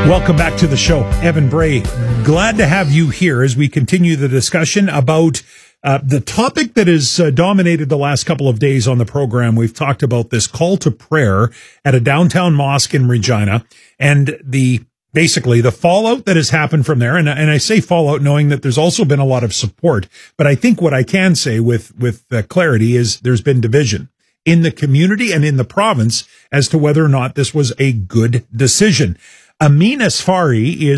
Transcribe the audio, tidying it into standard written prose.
Welcome back to the show. Evan Bray, glad to have you here as we continue the discussion about the topic that has dominated the last couple of days on the program. We've talked about this call to prayer at a downtown mosque in Regina and basically the fallout that has happened from there. And I say fallout knowing that there's also been a lot of support. But I think what I can say with clarity is there's been division in the community and in the province as to whether or not this was a good decision. Amin Asfari is